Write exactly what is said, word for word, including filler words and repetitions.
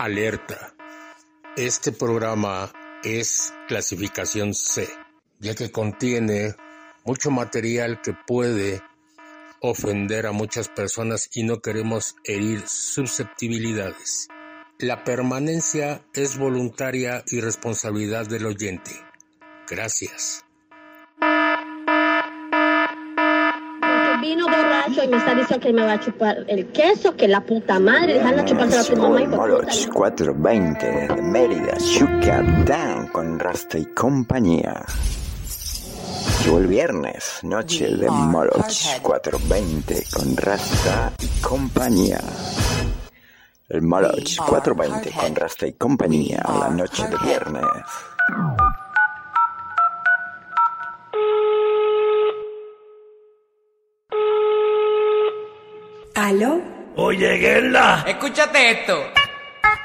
Alerta. Este programa es clasificación C, ya que contiene mucho material que puede ofender a muchas personas y no queremos herir susceptibilidades. La permanencia es voluntaria y responsabilidad del oyente. Gracias. Vino borracho y me está diciendo que me va a chupar el queso, que la puta madre, déjala chuparte a tu mamá y Moloch cuatrocientos veinte desde Mérida, Sugar Down con Rasta y compañía. Llegó el viernes, noche de Moloch cuatrocientos veinte con Rasta y compañía. El Moloch cuatrocientos veinte con Rasta y compañía, la noche de viernes. ¿Aló? Oye, Gerla. Escúchate esto.